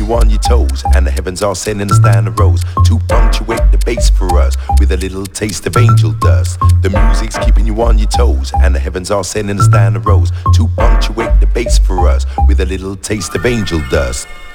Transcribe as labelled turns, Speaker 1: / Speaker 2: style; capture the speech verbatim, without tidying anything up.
Speaker 1: you on your toes, and the heavens are sending us down the roads to punctuate the bass for us with a little taste of angel dust. The music's keeping you on your toes, and the heavens are sending us down the roads to punctuate the bass for us with a little taste of angel dust.